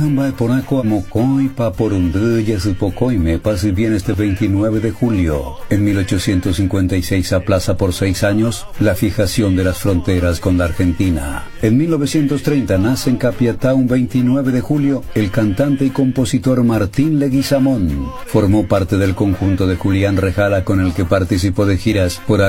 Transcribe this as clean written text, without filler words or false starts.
Amba ponaco mocoi pa porunduya supocoi me pase bien este 29 de julio. En 1856 aplaza por 6 años la fijación de las fronteras con la Argentina. En 1930 nace en Capiatá un 29 de julio el cantante y compositor Martín Leguizamón. Formó parte del conjunto de Julián Rejala con el que participó de giras por